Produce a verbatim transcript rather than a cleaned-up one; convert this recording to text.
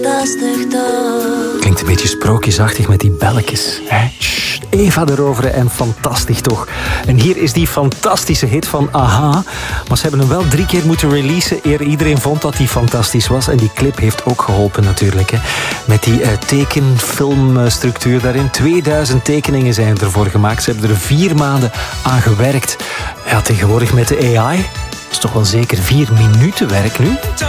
Lastig toch. Klinkt een beetje sprookjesachtig met die belletjes. Hè? Sst, Eva de Rovere en fantastisch toch. En hier is die fantastische hit van Aha. Maar ze hebben hem wel drie keer moeten releasen eer iedereen vond dat hij fantastisch was. En die clip heeft ook geholpen natuurlijk. Hè? Met die uh, tekenfilmstructuur daarin. tweeduizend tekeningen zijn ervoor gemaakt. Ze hebben er vier maanden aan gewerkt. Ja, tegenwoordig met de A I... dat is toch wel zeker vier minuten werk nu?